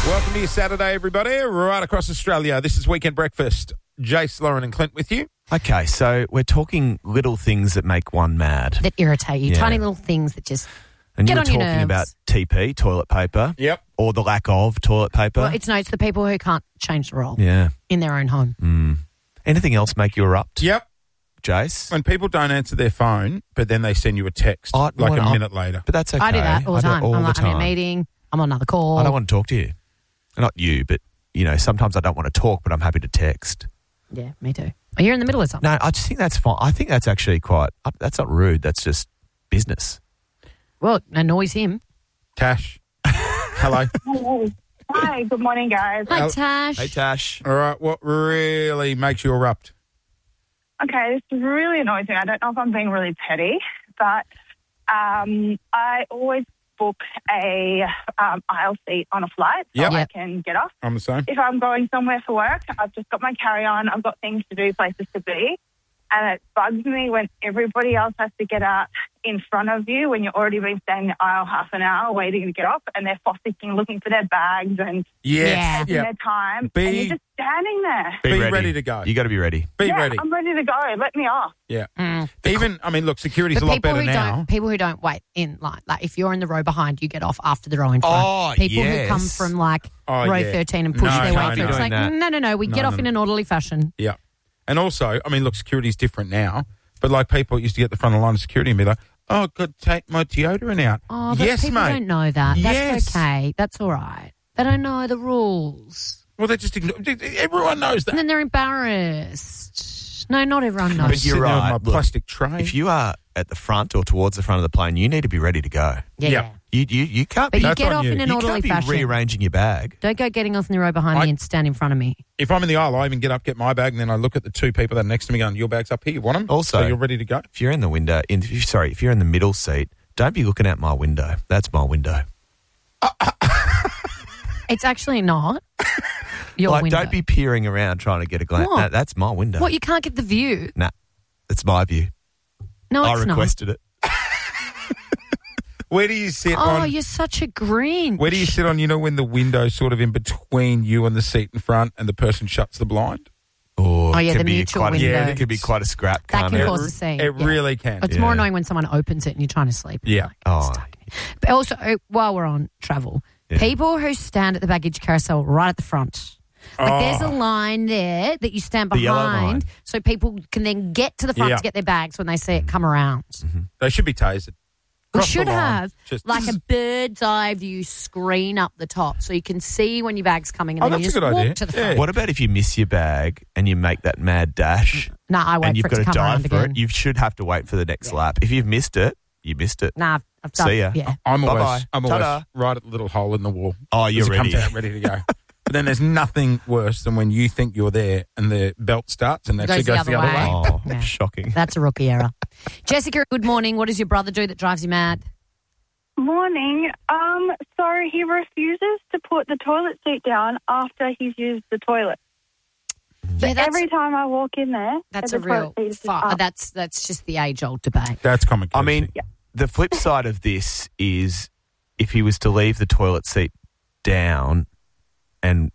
Welcome to your Saturday, everybody, right across Australia. This is Weekend Breakfast. Jace, Lauren and Clint with you. Okay, so we're talking little things that make one mad. That irritate you. Yeah. Tiny little things that just And get you were on your talking nerves. about TP, toilet paper. Yep. Or the lack of toilet paper. Well, it's the people who can't change the role Yeah. in their own home. Anything else make you erupt, Yep. Jace? When people don't answer their phone, but then they send you a text Oh, like well, a minute later. But that's okay. I do that all the time. All I'm the like, I'm in a time. meeting. I'm on another call. I don't want to talk to you. Not you, but, sometimes I don't want to talk, but I'm happy to text. Yeah, me too. Oh, you're in the middle of something. No, I just think that's fine. I think that's actually that's not rude. That's just business. Well, it annoys him. Tash. Hello. Hello. Hi, good morning, guys. Hi, Tash. Hey, Tash. All right, what really makes you erupt? Okay, this really annoys me. I don't know if I'm being really petty, but I always book a aisle seat on a flight so Yep. I can get off. I'm the same. If I'm going somewhere for work, I've just got my carry-on, I've got things to do, places to be, and it bugs me when everybody else has to get out in front of you when you've already been standing in the aisle half an hour waiting to get off, and they're fussing, looking for their bags and Yes. taking their time, Be- and you're just standing there. Be ready to go. You got to be ready. Be Yeah, ready. I'm ready to go. Let me off. Yeah. Even, look, security's But a lot better people now. who don't wait in line, like if you're in the row behind, you get off after the row in front. Oh, people who yes. come from row yeah. 13 and push No, their no, way through. no. It's like, Doing that. no, we get off in an orderly fashion. Yeah. And also, look, security's different now, but like people used to get at the front of the line of security and be like, oh, I've got to take my deodorant out. Oh, but yes, people mate. don't know that. Yes. That's okay. That's all right. They don't know the rules. Well, they just everyone knows that. And then they're embarrassed. No, not everyone knows. But you're Sitting on right. my Look, plastic tray. If you are at the front or towards the front of the plane, you need to be ready to go. Yeah. Yeah. You can't But be, you That's get on off you. in an You orderly can't be fashion. rearranging your bag. Don't go getting off in the row behind me and stand in front of me. If I'm in the aisle, I even get up, get my bag, and then I look at the two people that are next to me going, your bag's up here, you want them? Also- so you're ready to go? If you're in the window, if you're in the middle seat, don't be looking out my window. That's my window. It's actually not your Like, window. don't be peering around trying to get a glance. What? No, that's my window. What, you can't get the view? Nah, it's my view. No, I it's not. requested it. Where do you sit Oh, on... you're such a Grinch. Where do you sit on, when the window's sort of in between you and the seat in front and the person shuts the blind? Oh, yeah, it can the be mutual quite window. it could be quite a scrap. That can't can it? cause a scene. It yeah. really can. It's more annoying when someone opens it and you're trying to sleep. Yeah. Like, Oh. it's stuck. But also, while we're on travel, Yeah. people who stand at the baggage carousel right at the front. Like there's a line there that you stand The yellow line. behind so people can then get to the front Yeah. to get their bags when they see it come around. They should be tasered. We Cross the should line. have Just- like a bird's eye view screen up the top so you can see when your bag's coming and Oh, then you that's just a good walk idea. to the Yeah. front. What about if you miss your bag and you make that mad dash Nah, I wait and you've for it got to to come dive around for again. it? You should have to wait for the next lap. If you've missed it, you missed it. Nah, I've done See ya. Yeah. I'm always, Bye-bye. I'm always Ta-da. right at the little hole in the wall. Oh, you're As it ready. comes out, ready to go. But then there's nothing worse than when you think you're there and the belt starts and actually goes the other way. Oh, Yeah. shocking. That's a rookie error. Jessica, good morning. What does your brother do that drives you mad? Morning. So he refuses to put the toilet seat down after he's used the toilet. Yeah, Every time I walk in there, that's the a real toilet seat is just fuck. up. That's just the age-old debate. That's common I courtesy. mean, the flip side of this is if he was to leave the toilet seat down and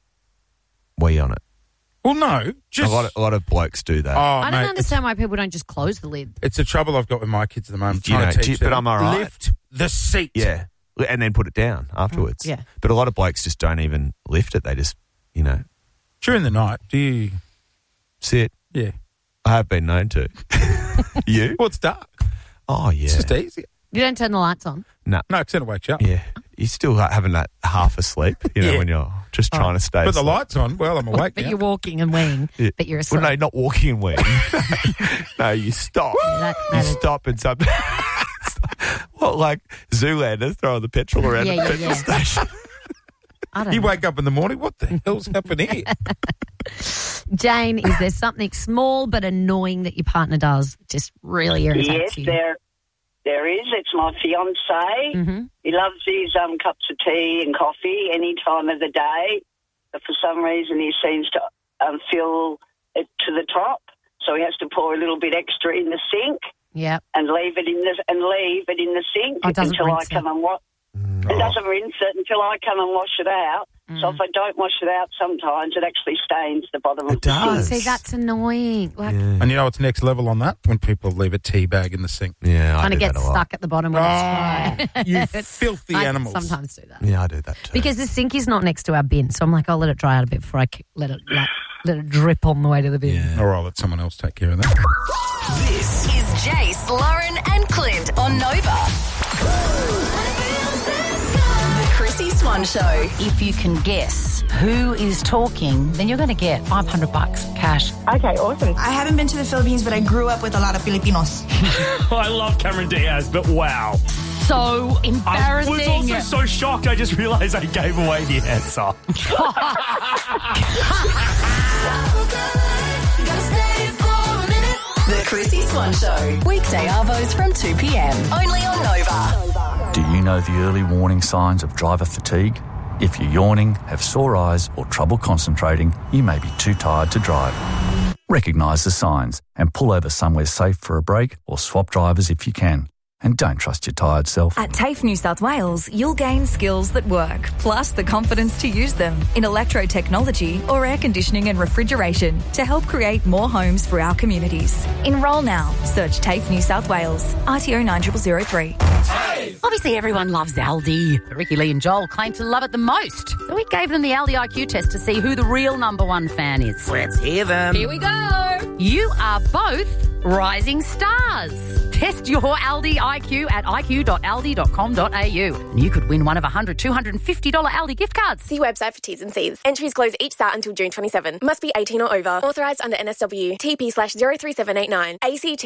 wee on it. well, no. Just, A lot of blokes do that. oh, I don't mate, understand why people don't just close the lid. It's the trouble I've got with my kids at the moment. Do you Trying know- to do you- teach but them, I'm all right. lift the seat. Yeah. And then put it down afterwards. Yeah. But a lot of blokes just don't even lift it. They just, During the night, do you... sit. Yeah. I have been known to. You? Well, it's dark. Oh, yeah. It's just easier. You don't turn the lights on. No. No, because then it wakes you up. Yeah. You're still having that half asleep, Yeah. when you're just trying to stay But the asleep. light's on. Well, I'm awake But now. you're walking and weeing, Yeah. but you're asleep. Well, no, not walking and weeing. No, you stop. That You is- stop and something. What, like Zoolander throwing the petrol around Yeah, the yeah, petrol yeah. station? I don't You know. wake up in the morning, what the hell's happened here? Jane, is there something small but annoying that your partner does that just really irritates Yes, you? there is. It's my fiancé. Mm-hmm. He loves his cups of tea and coffee any time of the day, but for some reason he seems to fill it to the top, so he has to pour a little bit extra in the sink Yep. and leave it in the sink Oh, it doesn't until I rinse come it. and wash. It doesn't rinse it until I come and wash it out, So if I don't wash it out sometimes, it actually stains the bottom of It the sink. does. See, that's annoying. Like, And you know what's next level on that? When people leave a tea bag in the sink. Yeah, I kind do of that gets a lot. stuck at the bottom when it's dry. You filthy I animals. sometimes do that. Yeah, I do that too. Because the sink is not next to our bin, so I'm like, I'll let it dry out a bit before I let it drip on the way to the bin. Yeah. Or I'll let someone else take care of that. This is Jace, Lauren, and Clint on Nova. The Chrissy Swan Show. If you can guess who is talking, then you're going to get $500 cash. Okay, awesome. I haven't been to the Philippines, but I grew up with a lot of Filipinos. I love Cameron Diaz, but wow. So I embarrassing. was also so shocked, I just realised I gave away the answer. The Chrissy Swan Show. Weekday arvos from 2 p.m. Only on Nova. Do you know the early warning signs of driver fatigue? If you're yawning, have sore eyes or trouble concentrating, you may be too tired to drive. Recognise the signs and pull over somewhere safe for a break or swap drivers if you can. And don't trust your tired self. At TAFE New South Wales, you'll gain skills that work, plus the confidence to use them in electro-technology or air conditioning and refrigeration to help create more homes for our communities. Enrol now. Search TAFE New South Wales. RTO 9003. Obviously, everyone loves Aldi. Ricky Lee and Joel claim to love it the most. So we gave them the Aldi IQ test to see who the real number one fan is. Let's hear them. Here we go. You are both rising stars. Test your Aldi IQ at iq.aldi.com.au. And you could win one of $100, $250 Aldi gift cards. See website for T's and C's. Entries close each start until June 27. Must be 18 or over. Authorised under NSW. TP/03789.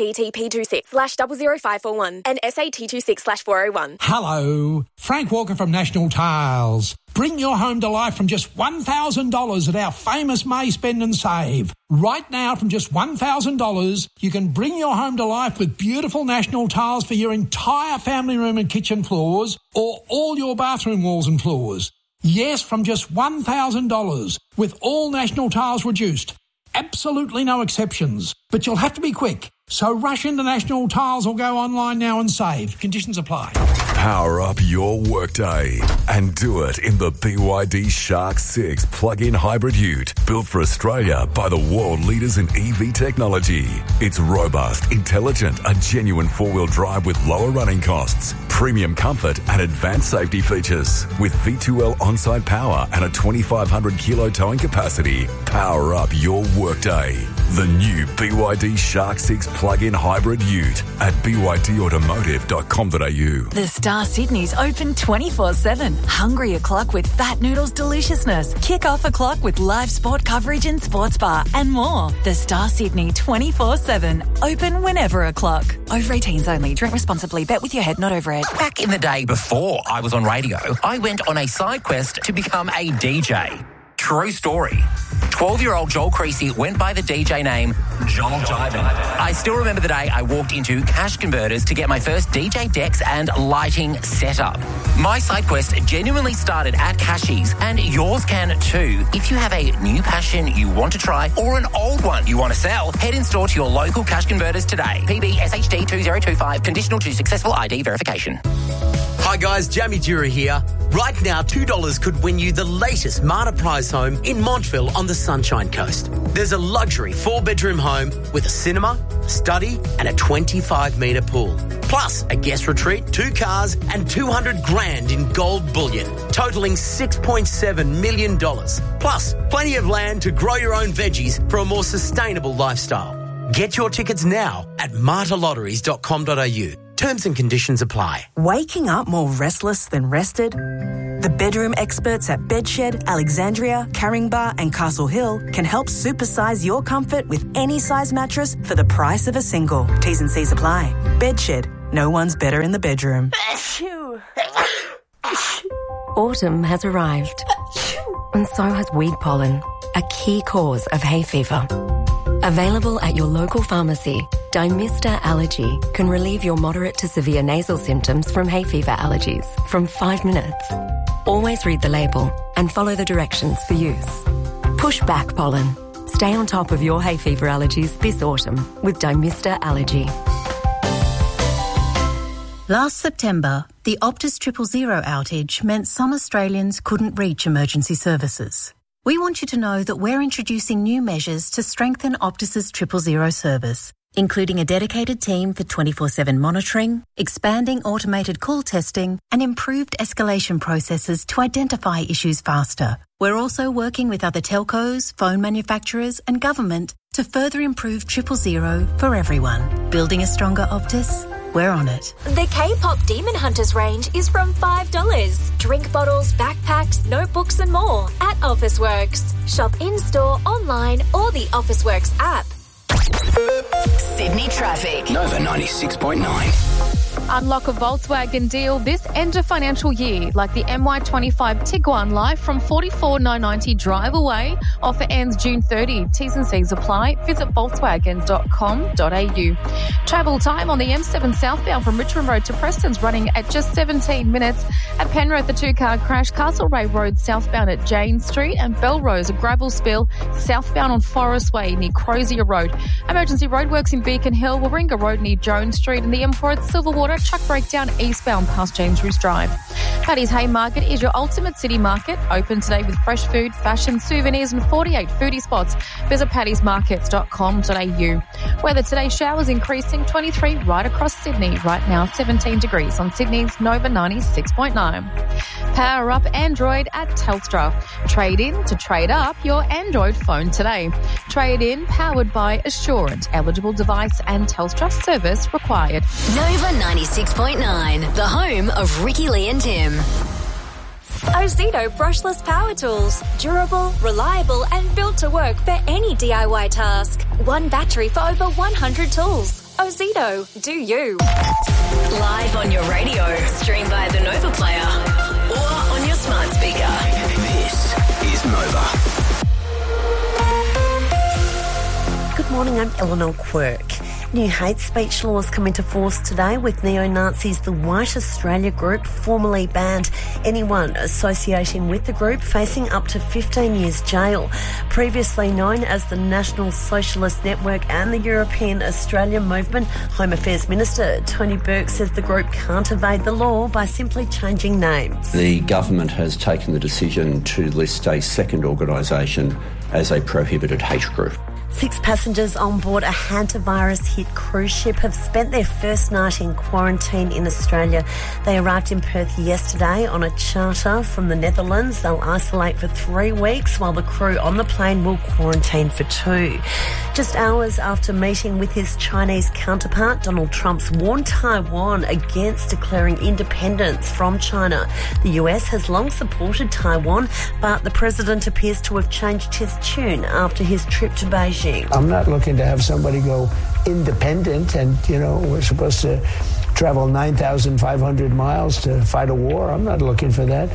ACT TP26/00541. And SAT26/401. Hello. Frank Walker from National Tiles. Bring your home to life from just $1,000 at our famous May Spend and Save. Right now, from just $1,000, you can bring your home to life with beautiful National Tiles for your entire family room and kitchen floors or all your bathroom walls and floors. Yes, from just $1,000 with all National Tiles reduced. Absolutely no exceptions. But you'll have to be quick. So rush into National Tiles or go online now and save. Conditions apply. Power up your workday and do it in the BYD Shark 6 plug-in hybrid ute, built for Australia by the world leaders in EV technology. It's robust, intelligent, a genuine four-wheel drive with lower running costs, premium comfort and advanced safety features. With V2L on-site power and a 2,500 kilo towing capacity, power up your workday. The new BYD Shark 6 plug-in hybrid ute at bydautomotive.com.au. The Star Sydney's open 24/7. Hungry o'clock with Fat Noodles deliciousness. Kick off o'clock with live sport coverage and sports bar and more. The Star Sydney 24/7. Open whenever o'clock. Over 18s only. Drink responsibly. Bet with your head, not over it. Back in the day before I was on radio, I went on a side quest to become a DJ. True story. 12-year-old Joel Creasy went by the DJ name Joel Diamond. I still remember the day I walked into Cash Converters to get my first DJ decks and lighting setup. My side quest genuinely started at Cashies, and yours can too. If you have a new passion you want to try or an old one you want to sell, head in store to your local Cash Converters today. PB SHD 2025, conditional to successful ID verification. Hi guys, Jamie Dura here. Right now, $2 could win you the latest Marta Prize home in Montville on the Sunshine Coast. There's a luxury 4-bedroom home with a cinema, study and a 25-metre pool. Plus a guest retreat, 2 cars and $200,000 in gold bullion, totalling $6.7 million. Plus plenty of land to grow your own veggies for a more sustainable lifestyle. Get your tickets now at martalotteries.com.au. Terms and conditions apply. Waking up more restless than rested? The bedroom experts at Bedshed, Alexandria, Caringbah and Castle Hill can help supersize your comfort with any size mattress for the price of a single. T's and C's apply. Bedshed. No one's better in the bedroom. Autumn has arrived, and so has weed pollen, a key cause of hay fever. Available at your local pharmacy, Dymista Allergy can relieve your moderate to severe nasal symptoms from hay fever allergies from 5 minutes. Always read the label and follow the directions for use. Push back pollen. Stay on top of your hay fever allergies this autumn with Dymista Allergy. Last September, the Optus 000 outage meant some Australians couldn't reach emergency services. We want you to know that we're introducing new measures to strengthen Optus's 000 service, including a dedicated team for 24/7 monitoring, expanding automated call testing, and improved escalation processes to identify issues faster. We're also working with other telcos, phone manufacturers, and government to further improve 000 for everyone. Building a stronger Optus? We're on it. The K-pop Demon Hunters range is from $5. Drink bottles, backpacks, notebooks and more at Officeworks. Shop in-store, online or the Officeworks app. Sydney traffic. Nova 96.9. Unlock a Volkswagen deal this end of financial year, like the MY25 Tiguan Life from $44,990 drive away. Offer ends June 30. T's and C's apply. Visit volkswagen.com.au. Travel time on the M7 southbound from Richmond Road to Preston's running at just 17 minutes. At Penrith, a two-car crash. Castlereagh Road southbound at Jane Street, and Belrose, a gravel spill southbound on Forest Way near Crozier Road. Emergency roadworks in Beacon Hill, Warringah Road near Jones Street, and the M4 at Silverwater. Truck breakdown eastbound past James Roos Drive. Paddy's Haymarket is your ultimate city market. Open today with fresh food, fashion, souvenirs and 48 foodie spots. Visit paddysmarkets.com.au. Weather today, showers increasing, 23 right across Sydney. Right now 17 degrees on Sydney's Nova 96.9. Power up Android at Telstra. Trade in to trade up your Android phone today. Trade in powered by Assurant. Eligible device and Telstra service required. Nova 96.9, the home of Ricky Lee and Tim. Ozito brushless power tools. Durable, reliable and built to work for any DIY task. One battery for over 100 tools. Ozito, do you. Live on your radio, stream via the Nova Player or on your smart speaker. This is Nova. Good morning, I'm Eleanor Quirk. New hate speech laws come into force today, with neo-Nazis the White Australia Group formally banned. Anyone associating with the group facing up to 15 years jail. Previously known as the National Socialist Network and the European Australia Movement, Home Affairs Minister Tony Burke says the group can't evade the law by simply changing names. The government has taken the decision to list a second organisation as a prohibited hate group. 6 passengers on board a hantavirus-hit cruise ship have spent their first night in quarantine in Australia. They arrived in Perth yesterday on a charter from the Netherlands. They'll isolate for 3 weeks while the crew on the plane will quarantine for 2. Just hours after meeting with his Chinese counterpart, Donald Trump's warned Taiwan against declaring independence from China. The US has long supported Taiwan, but the president appears to have changed his tune after his trip to Beijing. I'm not looking to have somebody go independent and, we're supposed to travel 9,500 miles to fight a war. I'm not looking for that.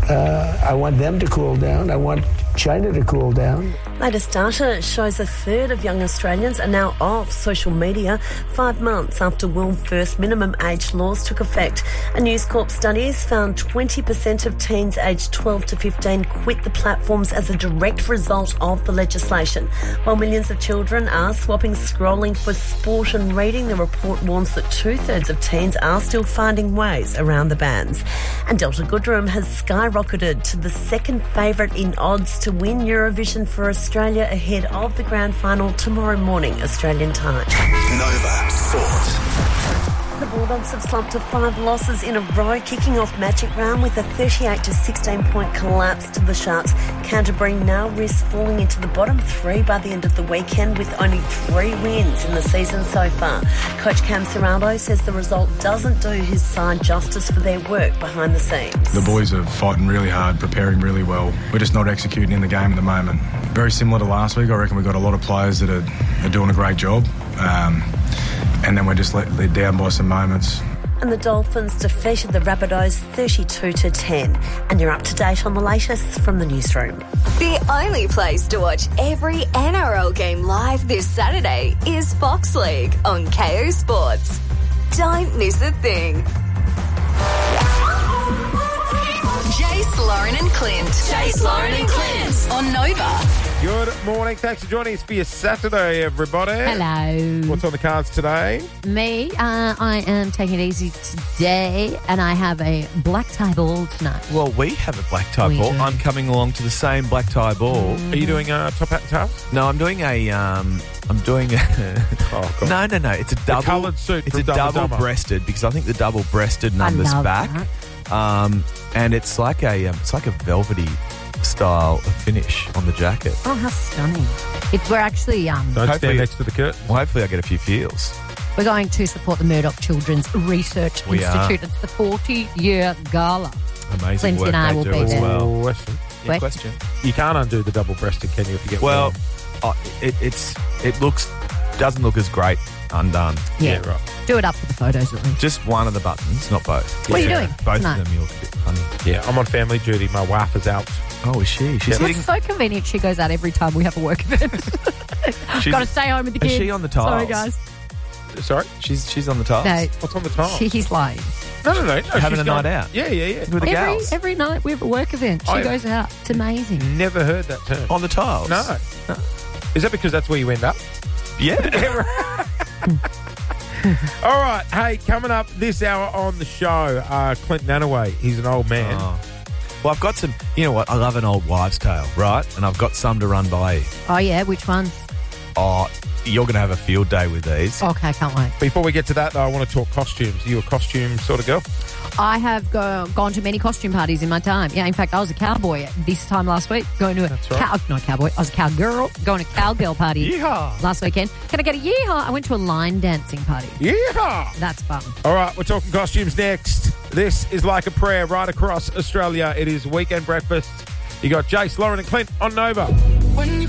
I want them to cool down. I want China to cool down. Latest data shows a third of young Australians are now off social media 5 months after world first minimum age laws took effect. A News Corp study has found 20% of teens aged 12 to 15 quit the platforms as a direct result of the legislation. While millions of children are swapping scrolling for sport and reading, the report warns that 2/3 of teens are still finding ways around the bans. And Delta Goodrem has skyrocketed to the second favourite in odds to win Eurovision for Australia ahead of the grand final tomorrow morning, Australian time. Nova Sport. The Bulldogs have slumped to 5 losses in a row, kicking off Magic Round with a 38 to 16 point collapse to the Sharks. Canterbury now risks falling into the bottom 3 by the end of the weekend, with only 3 wins in the season so far. Coach Cam Serrano says the result doesn't do his side justice for their work behind the scenes. The boys are fighting really hard, preparing really well. We're just not executing in the game at the moment. Very similar to last week. I reckon we've got a lot of players that are doing a great job. And then we're just let down by some moments. And the Dolphins defeated the Rabbitohs 32 to 10. And you're up to date on the latest from the newsroom. The only place to watch every NRL game live this Saturday is Fox League on KO Sports. Don't miss a thing. Jace, Lauren and Clint. Jace, Lauren and Clint on Nova. Good morning. Thanks for joining us for your Saturday, everybody. Hello. What's on the cards today? Me, I am taking it easy today, and I have a black tie ball tonight. Well, we have a black tie We ball. do. I'm coming along to the same black tie ball. Are you doing top hat and tails? No, I'm doing a. I'm doing a. Oh, God. No. It's a double. coloured suit It's from a Dumb and Dumber. double-breasted because I think the double-breasted number's love back. And it's like a velvety style of finish on the jacket. Oh, how stunning. We're actually Don't stand next to the curtain. Well, hopefully I get a few feels. we're going to support the Murdoch Children's Research We are. Institute. It's the 40-year gala. Amazing Clint work and I they will do be as there. well. Question. Yeah, question. You can't undo the double-breasted, can you, if you get Well, warm? it doesn't look as great undone. Yeah. right. Do it up for the photos at least. Just one of the buttons, not both. What are you doing Both tonight? of them you look a bit funny. Yeah, I'm on family duty. My wife is out. Oh, is she? She's It's so convenient. She goes out every time we have a work event. Got to stay home with the kids. Is she on the tiles? Sorry, guys. Sorry? She's on the tiles? No. What's on the tiles? He's lying. No. Having she's a gone- night out. Yeah. With the gals. Every night we have a work event. She I- goes out. It's amazing. Never heard that term. On the tiles? No. Is that because that's where you end up? Yeah. All right. Hey, coming up this hour on the show, Clint Nanaway. He's an old man. Oh. Well, I've got some, you know what, I love an old wives' tale, right? And I've got some to run by you. Oh, yeah. Which ones? Oh, you're going to have a field day with these. Okay, can't wait. Before we get to that, though, I want to talk costumes. Are you a costume sort of girl? I have gone to many costume parties in my time. Yeah, in fact, I was a cowboy this time last week. Going to not a cowboy. I was a cowgirl going to a cowgirl party Yeehaw. last weekend. Can I get a yeehaw? I went to a line dancing party. Yeehaw. That's fun. All right, we're talking costumes next. This is Like a Prayer right across Australia. It is Weekend Breakfast. You got Jace, Lauren and Clint on Nova.